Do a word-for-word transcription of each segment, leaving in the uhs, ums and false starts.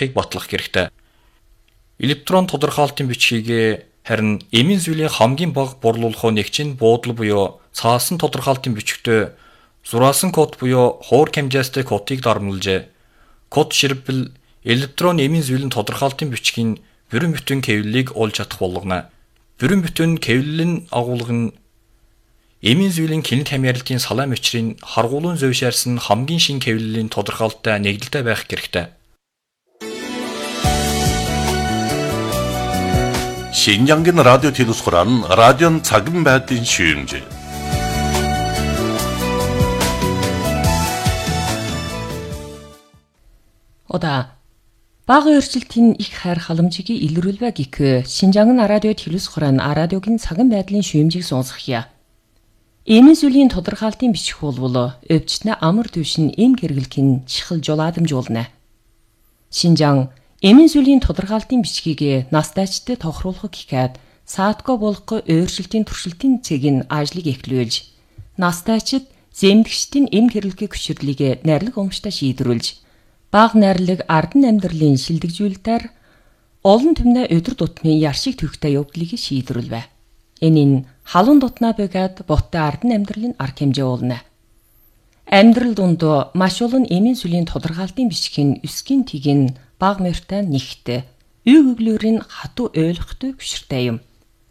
байхыг батлах хэрэгтэй. Электрон тодорхойлолтын бичгийг харин эмийн зүйлийн хамгийн бага борлуулах нэгжийн буудлын буюу цаасан тодорхойлолтын бичгтээ зураасан код буюу хуурай хэмжээстэй кодыг дарамлжээ. Код ширбэл электрон эмийн зүйлийн тодорхойлолтын бичгийн бүрэн бүтэн хэвлэлийг олж чадах болгоно. Бүрэн бүтэн хэвлэлийн агуулга нь эмийн зүйлийн кинет хамааралтын салаам өчрийн харгуулын зөвшөөрсөн хамгийн шинэ хэвлэлийн тодорхойлолттой нэгдэлтэй байх хэрэгтэй. 신장긴 라디오 티누스코란 라디온 작은 배든 시음제. 오다 бага өөрчлөлтийн их хайр халамжийг илрүүлвэ гэх Шинжаан радио телевизхорон радиогийн цагаан байдлын шүүмжийг сонсгохъя. Эмийн зүйлийн тодорхойлолтын бичих болвол өвчтнө амар төвшин эм хэрэглэхийн чихэл жуладамжуулна. Шинжаан эмийн зүйлийн тодорхойлолтын бичгийг настайчтай тохируулах гэхэд саатко болох өөрчлөлтийн туршилтын цэгийн ажлыг эхлүүлж, настайчид зэмдэгчдийн эм хэрэглэхийн хүчирлийг найрлаг өмчтэй шийдвэрлэж, бага найрлаг ардан амьдралын шилдэгжүүлэлтээр олон түмнээ өдөр тутмын яршиг төвхтэй явдлыг шийдвэрлэв. Энэ нь халуун дутнаа бөгөөд боттой ардан амьдралын арга хэмжээ уулна. Амьдрал дунд маш олон эмийн зүйлийн тодорхойлолтын бичгийн өсгийн тийг баг мөртэй нэгтэй, үг өглөөрийн хатуу ойлгохтой хүчтэй юм.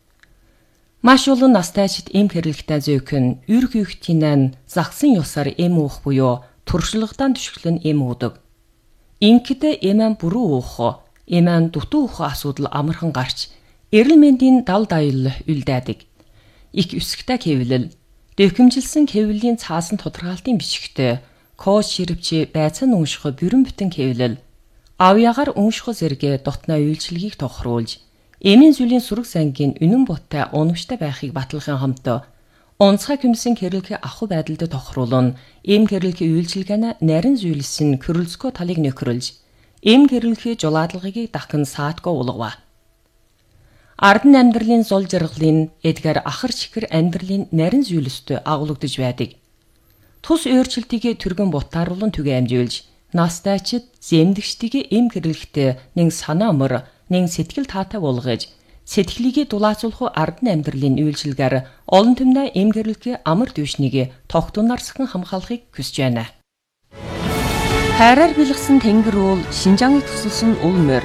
Маш олон настайчид эм хэрэглэхтэй зөөхөн үрг юхтинан загсан ёсоор эм уух буюу туршлагадан түшиглэн эм уудаг. Инкэдэ эмэн бүрүү уух, эмэн дутуу уух асуудал амархан гарч, эрүүл мэндийн дал даял үлдээдэг. Их өсгтэй хэвлэл, дэвхэмжилсэн хэвлэлийн цаасан тодорхойлолтын бичгтээ код ширвчи байцаан унших бүрэн бүтэн хэвлэл, авьяагаар унших зэрэг дотноо үйлчлэгийг тохируулж, эмийн зүйлийн сүрэг сангийн үнэн боттой унамштай байхыг батлахын хамт онцгой хүмсэн хэрэглэх ахуй байдалд тохируулан эм хэрэглэхийн үйлчилгээний нарийн зүйлсэн körөлцгөө талыг нөхрөлж, эм хэрэглэхийн жулаадлагыг дахин саатко улгав. Ардан амьдралын зол жаргалын эдгээр ахар чихэр амьдралын нарийн зүйлстэй агуулгадж байдаг. Тус өөрчлөлтийг түргэн бутааруулан түгээмжүүлж, настайчид зэмдэгчдийг эм хэрэглэхдээ нэг санаа мөр, нэг сэтгэл таатай болгож, сэтгэлийг дулаацуулах ардан амьдралын үйлчилгээр олон түмнээ эм хэрэглэхийн амар дэвшнийг тогтунаар сахин хамгаалахыг хүсэж байна. Хайраар бэлгсэн тэнгэр уул Шинжааныг тусалсан уул мөр.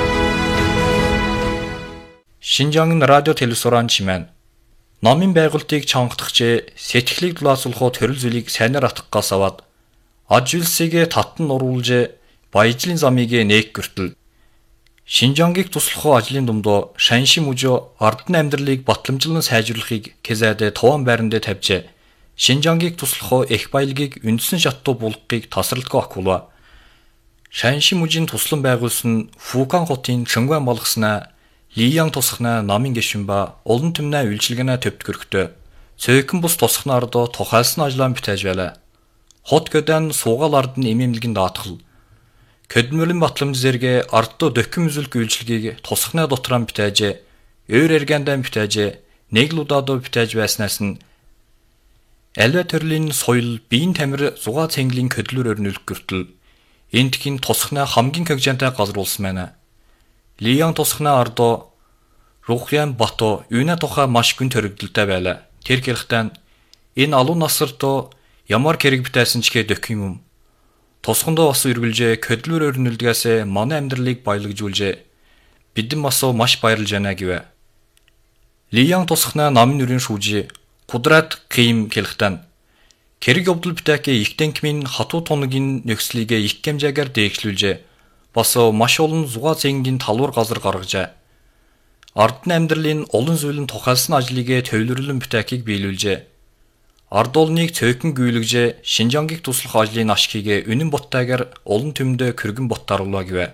Шинжаан радио телевизоран чимэн номын байгуултыг чангадагч сэтгэлийг дулаацуулах төрөл зүйлийг сайнаар атгахгаас аваад аж үйлсийг татан уруулж баяжлын замыг нээг гэртэл Шинжаангийг туслах ажлын дундоо шанши мужо ардан амьдралыг батламжлан сайжруулахыг кезээд товон байранд тавьж Шинжаангийг туслах их баялагийг үндсэн шаттуу булгахыг тасралтгүй акулва. Шанши мужийн туслан байгуулсан Фукан хотын Чонгван болгосноо Лиян тусахна намын гишүүн ба олон түмнээ үйлчилгээнэ төвд гөрхтөө цөөхөн бус тусахнаар доо тухайлсан ажлаа бүтээж байлаа. Хот gödэн суугаал ардан эмэмлэгэн даатгал. Көдмөлөн батламж зэрэг ардтуу дөхөм үзүүлэх үйлчилгээг тусахны дотроо бүтээж, өөр эргэндээ бүтээж, нэг л удаадуу бүтээж байснаас нь альва төрлийн соёл биеийн тамир зугаа цэнглийн көдлөөр өрнөлөх гэртэл энтхийн тусахны хамгийн хөгжөнтэй газар болсон байна. Лиян тусахны ардоо Рухян Бато юуна тухай маш гүн төрөгдөлтэй байлаа. Тэр хэрэгтэн энэ алуун насартоо ямар хэрэг битээсэн ч гээ дөх юм. Тусгандоо бас үргэлжээ көдлөөр өрнөлдгээс манай амьдралыг баялагжуулжээ. Бидэн масуу маш баярлж байна гэвэ. Лиян тусахны намын нүрийн шүүжи Кудрат Ким хэлэхтэн хэрэг явдал битээкэ их тэнкмийн хатуу тунагийн нөхцөлийг их хэмжээгээр дээгшлүүлжээ. Бас маш олон зугаа цэнгийн талуур газар гаргажээ. Ардан амьдралын олон зүйлэн тухайлсан ажлыг төвлөрлөн битээкийг биелүүлжээ. Ард олныг цөөхөн гүйлгэж Шинжаангийг туслах ажлын ашгийг үнэн боттайгаар олон түмдө кэргэн боттааруулаа гэвэ.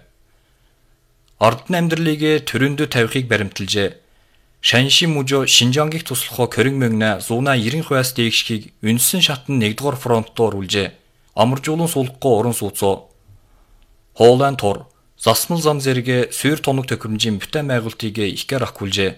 Ардан амьдралыг төрөндө тавихыг баримталжээ. Шанши мужо Шинжаангийг туслах кэрэг мөнгнө зуна нэрийн хувьас дээгшгийг үндсэн шатн нэгдүгээр фронтоор үлжээ. Амаржуулан суулгахгүй уран сууцоо. Хоолайн тур засмал зам зэрэг сүйр тоног төхөмжийн бүтээн байгуултыг ихгээр ахгүйлжээ.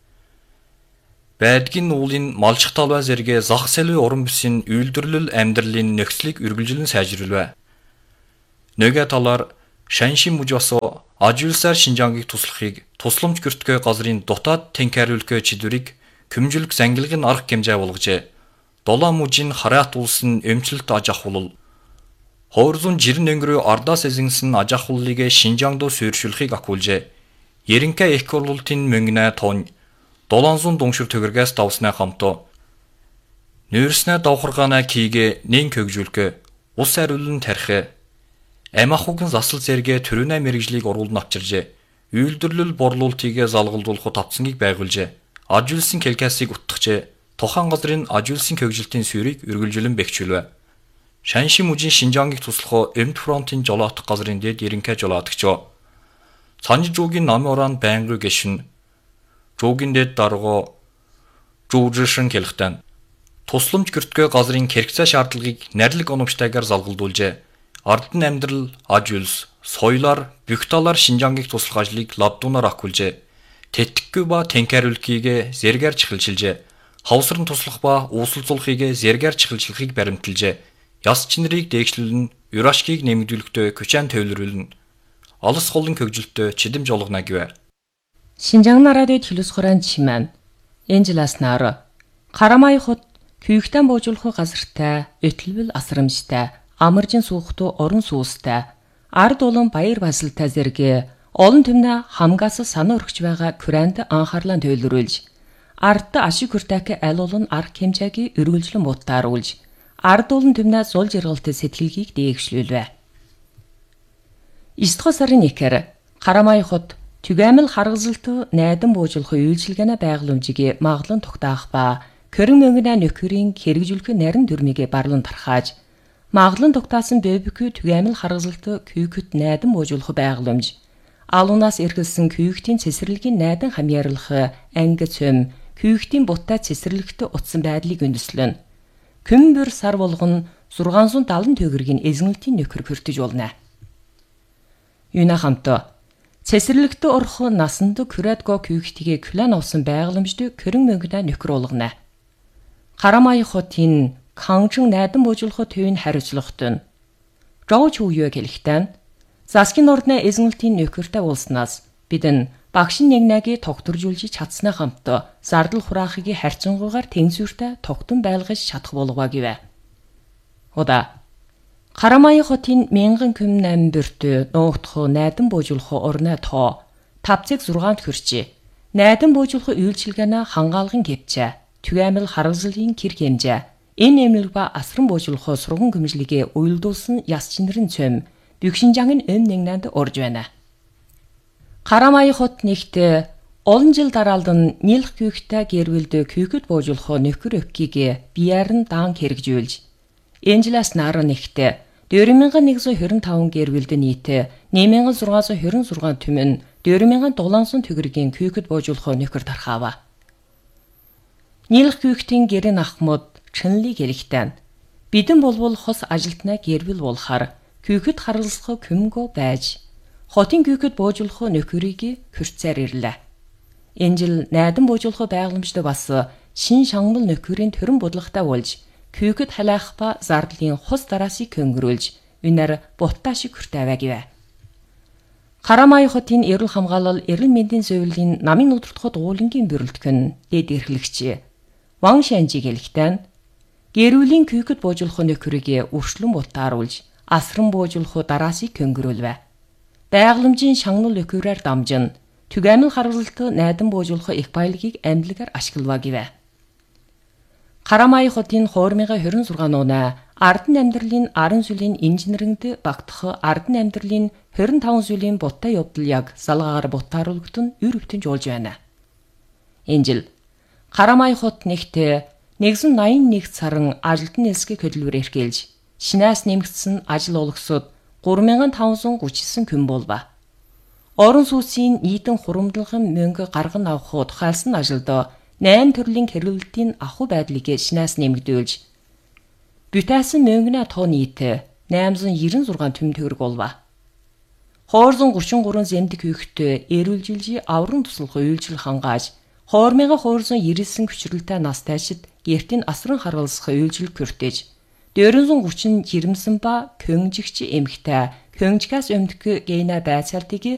Байдгийн уулын малчих талбай зэрэг зах зээлийн уран бүсийн үйлдвэрлэл амьдралын нөхцөлийг үргэлжлэн сайжруулв. Нөгөө талаар Шаншин мужи бас ажуулсаар Шинжаангийг туслахыг тусламж гэртгөө газрын дотоод тэнкэр өлкөө чидүрийг küмжүүлэх зангилгын арга хэмжээ болгожээ. Долоо мужийн хараат улс нь эмчилт аж ахуйл Хоорзун жирэн өнгөрөө ардаас эзэнсэн аж ахуйлыг Шинжаангд суурьшуулахыг акуулжээ. Ерөнхий их хурлын мөнгнэ тон долоонзун дуншир төгөргөөс давснаа хамтоо нүүрснэ давхаргаана кийгэ нэн көгжүүлкэ ус ариулн тархи амахугын засал зэрэгэ төрөнэ мэрэгжлийг оруулн авчиржээ. Үйлдвэрлэл борлуулалтыг залгалдуулахад тавцангийг байгуулжээ. Аж үйлсийн келкасыг утгахжээ. Тухайн газрын аж үйлсийн хөгжилтийн суурийг үргэлжлэн бэхжүүлвэ. Шаншин мужийн Шинжаангийг туслах Эмт фронтын жолоодох газрын дэд ерөнхий жолоодогч. Цанж жуугийн намын уран байнгын гишүүн жуугийн дэд дарга жуужшин хэлхтэн тусламж гэртгөө газрын хэрэгцээ шаардлагыг нарийнг оновчтойгоор залгалдуулжээ. Ардын амьдрал, аж үйлс, соёлоор, бүх талаар Шинжаангийг туслах ажлыг лавдуунаар акуулжээ. Тэтгэхгүй ба тэнкэрлүүлэхийг зэргээр чихэлжилжээ. Хавсран туслах ба ууслзуулахыг зэргээр чихэлжлэхийг баримталжээ. Яс чинрийг дээгшлүүлнэ, юрашкийг нэмэгдүүлэхдээ күчаан төвлөрүүлнэ. Алс холын хөгжилтөө чидэмж олгоно гэвэ. Шинжаан радио телевиз хураан чимэн Энжелас нар Карамай хот күйгтэн боожуулах газартай, өтлөвл асрамжтай, амаржин суухтуу орон суустай, ард улан баяр басалтай зэрэг олон түмнэ хамгаас санаа өргөж байгаа Куранд анхаарлаа төвлөрүүлж, ардд ашиг хүртээх аль олон арга хэмжээг өргөлжлөн бутааруулж, ард улан түмнэ зул жаргалтай сэтгэлгийг дээгшлүүлвэ. Истхо сарын экэр Карамай хот түгээмэл харгалзалт найдан боожуулах үйлчилгээнэ байгууламжийг маглан тогтоох ба көрөн мөнгөнэ нөхөрийн хэрэгжүүлэх нарийн дүрмийг барлан тархааж маглан тогтаасан бэбкүү түгээмэл харгалзалт күйгт найдан боожуулах байгууламж алуунаас эргэлсэн күйгтийн цэцэрлэгийн найдан хамьяарлах анги цөм күйгтийн бутаа цэцэрлэгт утсан байдлыг үндэслэн күн бүр сар болгон зургаан зуун даалан төгөргийн эзэнэлтийн нөхөр хүртэж болно. Юуна хамтаа цэцэрлэгт орох насанд күрэдго күйгтигээ клан авсан байгууламжд көрөн мөнгөнэ нөхөр болгоно. Карамай хотын Канчун найдан боожуулах төвийн хариуцлагт нь Жоо чууё гэлэхтэн засгийн ордны эзэнэлтийн нөхөртэй уулснаас бидэн багшин нэгнэгийг тогтворжуулж чадсны хамт зардал хураахыг харьцангуйгаар тэнцвэртэй тогтун байлгаж чадах болов гэвэ. Ода Карамай хотын мянган күм найм бүрт нуугдах найдан боожуулах орны тоо тавцыг зургаанд хүрчээ. Найдан боожуулах үйлчилгээнэ хангаалгын гэвчээ. Түгээмэл харгалзлын кэр хэмжээ. Энэ эмнэлэг ба асран боожуулах сурган гүмжлэгээ уйлдуулсан яс чинрэн цөм бүх Шинжаангийн эм нэгнэнд орж байна. Карамай хот нэгт олон жил дараалдан нийлх күйгтэй гэрвэлд күйгэд боожуулах нөхөр өвкийг бияар нь даан хэрэгжүүлж Энжелас нар нэгт deux mille one hundred twenty-five гэрвэлд нийт one thousand six hundred twenty-six түмэн two thousand seven hundred төгрөгийн күйгэд боожуулах нөхөр тархаава. Нийлх күйгтийн гэрэн ахмад чэнли гэлэхтэн бидэн болвол хос ажилтнаа гэрвэл болохаар күйгэд харгалзах күмгөө байж хотын күйгэд боожуулах нөхөрийг хүрцээр ирлээ. Энжел найдан боожуулах байгууламжд бас шин шангал нөхөрийн төрөн бодлагатай болж күйгэд халаах ба зардлын хус дараасыг хөнгөрүүлж үнээр бутаа шиг хүртэвэ гэвэ. Карамай хотын эрүүл хамгаалал эрүүл мэндийн зөвлөлийн намын өдөртгөд уулангийн бөрөлдгөн дэд эрхлэгч Ван Шанжи гэлэхтэн гэрүүлийн күйгэд боожуулах нөхөрийг өршлөн бутааруулж асран боожуулах дараасыг хөнгөрүүлвэ. Байгууламжийн шангал нөхөрөөр дамжин түгээмэл харгалзалт найдан боожуулах их баялагийг амьдлагаар ашиглава гэвэ. Карамай хотын хоормыга twenty-six нуунаа ардын амьдралын арын сүлийн инженерингд багтах ардын амьдралын twenty-five сүлийн бутаа явдал яг салгаагаар бутааруулгад үр өвтөн жуулж байна. Энжил Карамай хот нэгт one hundred ninety-one сарын ажилтны нэлсгийг хөдөлгөөр эрхэлж шинээс нэмэгдсэн ажил олгосод three thousand five hundred thirty-nine күн болва. Орон сууцын нийтэн хурамдлагын мөнгө гарган авах тухайлсан ажилд nine төрлийн хэрэглэлтийн ахуй байдлыг шинээс нэмэгдүүлж бүтээсэн мөнгөний тоо нийт eight hundred ninety-six түмэн төгрөг болва. Хоорзон thirty-three зэмдэг хүйгтээ эрүүлжилж авран туслах үйлчил хангааж хоормыга хоорзон ninety-nine хүчрэлтэй настайшид гэртийн асран харгалзах үйлчил хүртэж four hundred thirty жирэмсэн ба көнгжигч эмхтэй Пёнгчгаас өмдөх гейна байцаалтыг